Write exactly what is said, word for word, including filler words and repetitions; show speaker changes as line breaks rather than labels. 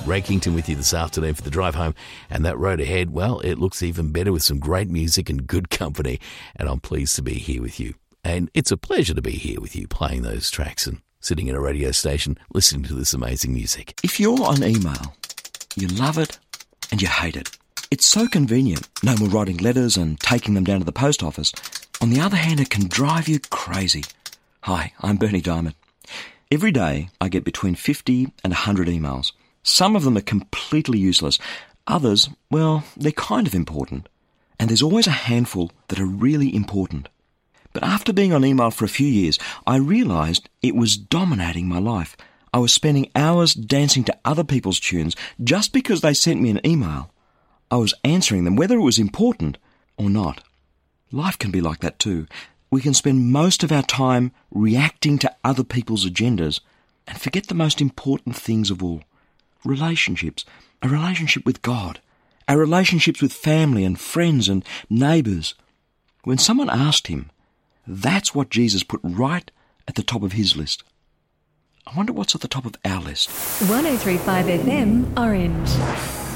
Ray Kington with you this afternoon for the drive home. And that road ahead, well, it looks even better with some great music and good company. And I'm pleased to be here with you. And it's a pleasure to be here with you playing those tracks and sitting in a radio station listening to this amazing music.
If you're on email, you love it and you hate it. It's so convenient. No more writing letters and taking them down to the post office. On the other hand, it can drive you crazy. Hi, I'm Bernie Diamond. Every day I get between fifty and one hundred emails. Some of them are completely useless. Others, well, they're kind of important. And there's always a handful that are really important. But after being on email for a few years, I realised it was dominating my life. I was spending hours dancing to other people's tunes just because they sent me an email. I was answering them whether it was important or not. Life can be like that too. We can spend most of our time reacting to other people's agendas and forget the most important things of all. Relationships. A relationship with God. Our relationships with family and friends and neighbours. When someone asked him, that's what Jesus put right at the top of his list. I wonder what's at the top of our list.
one oh three point five F M, Orange.